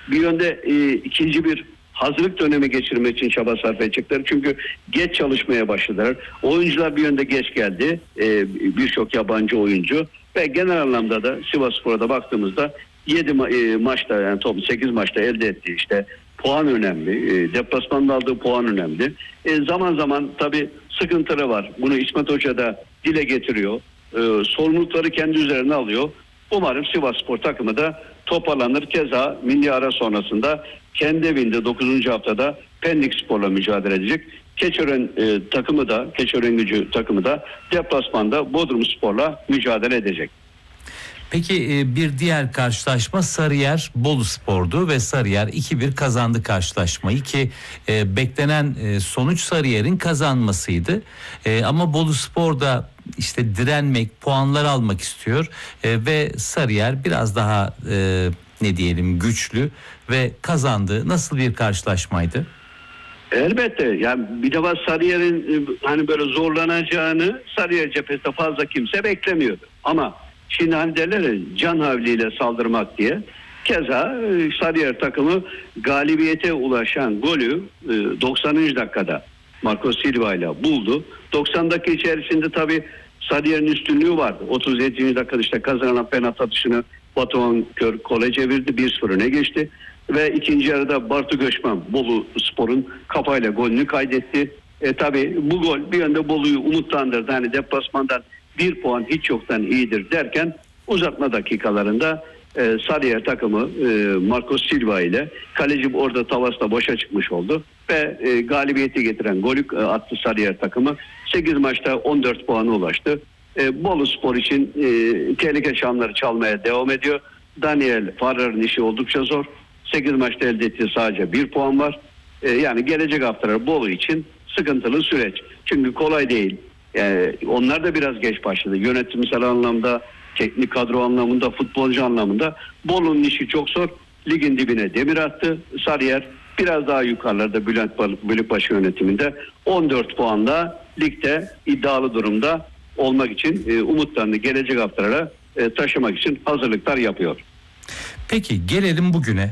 bir yönde ikinci bir hazırlık dönemi geçirmek için çaba sarf edecekler. Çünkü geç çalışmaya başladılar. Oyuncular bir yönde geç geldi. Birçok yabancı oyuncu ve genel anlamda da Sivasspor'a baktığımızda 7 maçta, yani toplam 8 maçta elde ettiği işte puan önemli. Deplasmanda aldığı puan önemli. Zaman zaman tabii sıkıntıları var. Bunu İsmet Hoca da dile getiriyor. Sorumlulukları kendi üzerine alıyor. Umarım Sivasspor takımı da toparlanır. Keza milli ara sonrasında kendi evinde 9. haftada Pendikspor'la mücadele edecek. Keçiören takımı da, Keçiören takımı da deplasmanda Bodrumspor'la mücadele edecek. Peki bir diğer karşılaşma Sarıyer Boluspor'du ve Sarıyer 2-1 kazandı karşılaşmayı ki beklenen sonuç Sarıyer'in kazanmasıydı. Ama Boluspor da işte direnmek, puanlar almak istiyor ve Sarıyer biraz daha ne diyelim güçlü ve kazandı. Nasıl bir karşılaşmaydı? Elbette, yani bir defa Sarıyer'in hani böyle zorlanacağını Sarıyer cephesinde fazla kimse beklemiyordu. Ama şimdi hani derler ya, can havliyle saldırmak diye. Keza Sarıyer takımı galibiyete ulaşan golü 90. dakikada Marco Silva ile buldu. 90 dakika içerisinde tabii Sarıyer'in üstünlüğü vardı. 37. dakikada işte kazanan penaltı atışını Batuhan Kör kole çevirdi. 1-0 öne geçti. Ve ikinci yarıda Bartu Göçmen Boluspor'un kafayla golünü kaydetti. Tabii bu gol bir yönde Bolu'yu umutlandırdı. Hani deplasmandan 1 puan hiç yoktan iyidir derken uzatma dakikalarında Sarıyer takımı Marcos Silva ile kaleci orada Tavas'ta boşa çıkmış oldu ve galibiyeti getiren golü attı Sarıyer takımı. 8 maçta 14 puana ulaştı. Boluspor için tehlike çanları çalmaya devam ediyor. Daniel Farrar'ın işi oldukça zor. 8 maçta elde ettiği sadece 1 puan var. Yani gelecek haftalar Bolu için sıkıntılı süreç. Çünkü kolay değil. Onlar da biraz geç başladı. Yönetimsel anlamda, teknik kadro anlamında, futbolcu anlamında Bolu'nun işi çok zor. Ligin dibine demir attı. Sarıyer biraz daha yukarılarda Bülent Bölükbaşı yönetiminde 14 puanla ligde iddialı durumda olmak için umutlarını gelecek haftalara taşımak için hazırlıklar yapıyor. Peki gelelim bugüne.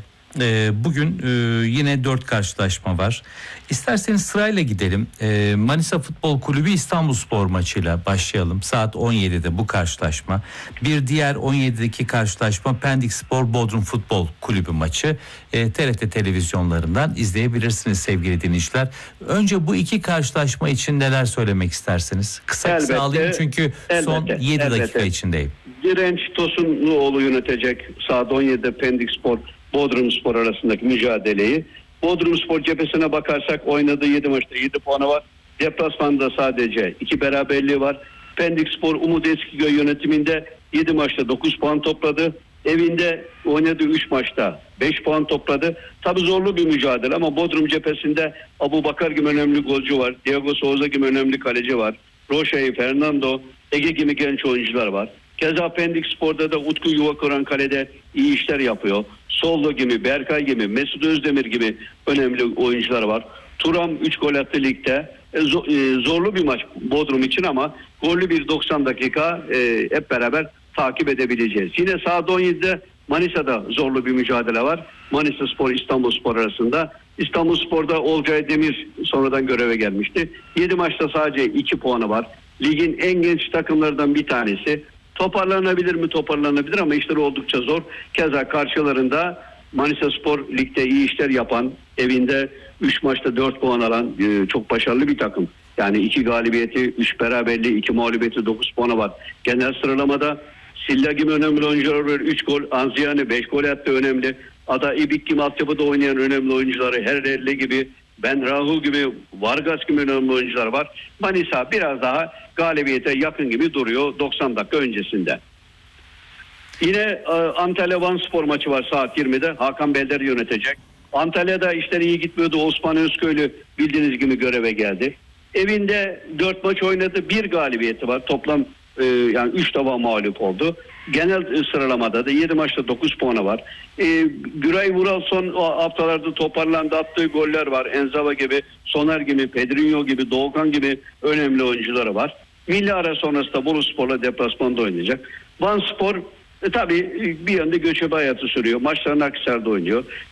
Bugün yine 4 karşılaşma var. İsterseniz sırayla gidelim. Manisa Futbol Kulübü İstanbulspor maçıyla başlayalım. Saat 17'de bu karşılaşma. Bir diğer 17'deki karşılaşma Pendikspor Bodrum Futbol Kulübü maçı. TRT televizyonlarından izleyebilirsiniz sevgili dinleyiciler. Önce bu iki karşılaşma için neler söylemek istersiniz? Kısa alayım çünkü son 7 dakika içindeyim. Direnç Tosunoğlu yönetecek saat 17'de Pendikspor Bodrumspor arasındaki mücadeleyi. Bodrumspor cephesine bakarsak oynadığı 7 maçta 7 puanı var. Deplasmanda sadece 2 beraberliği var. Pendikspor Umut Eskigöy yönetiminde 7 maçta 9 puan topladı. Evinde oynadığı 3 maçta 5 puan topladı. Tabii zorlu bir mücadele ama Bodrum cephesinde Abubakar gibi önemli golcü var. Diego Souza gibi önemli kaleci var. Roşe, Fernando, Ege gibi genç oyuncular var. Keza Pendikspor'da da Utku Yuvakoran kalede iyi işler yapıyor. Sollo gibi, Berkay gibi, Mesut Özdemir gibi önemli oyuncular var. Turam 3 gol attı ligde. Zorlu bir maç Bodrum için ama gollü bir 90 dakika hep beraber takip edebileceğiz. Yine saat 17'de Manisa'da zorlu bir mücadele var. Manisa Spor İstanbulspor arasında. İstanbulspor'da Olcay Demir sonradan göreve gelmişti. 7 maçta sadece 2 puanı var. Ligin en genç takımlarından bir tanesi. Toparlanabilir mi? Toparlanabilir ama işleri oldukça zor. Keza karşılarında Manisa Spor ligde iyi işler yapan, evinde 3 maçta 4 puan alan çok başarılı bir takım. Yani 2 galibiyeti, 3 beraberliği, 2 mağlubiyeti, 9 puanı var. Genel sıralamada Silla gibi önemli oyuncular var. 3 gol, Anziyane 5 gol attı önemli. Ada İbik gibi altyapıda oynayan önemli oyuncuları, Herrelli gibi, Ben Rahul gibi, Vargas gibi önemli oyuncular var. Manisa biraz daha galibiyete yakın gibi duruyor 90 dakika öncesinde. Yine Antalya Vanspor maçı var saat 20'de. Hakan Belder yönetecek. Antalya'da işler iyi gitmiyordu. Osman Özköylü bildiğiniz gibi göreve geldi. Evinde 4 maç oynadı. 1 galibiyeti var. Toplam yani 3 defa mağlup oldu. Genel sıralamada da 7 maçta 9 puanı var. Güray Vural son haftalarda toparlandı. Attığı goller var. Enzava gibi, Soner gibi, Pedrinho gibi, Doğukan gibi önemli oyuncuları var. Milli ara sonrasında Boluspor'la deplasmanda oynayacak. Vanspor tabii bir yönde göçebe hayatı sürüyor. Maçlarını Akhisar'da oynuyor.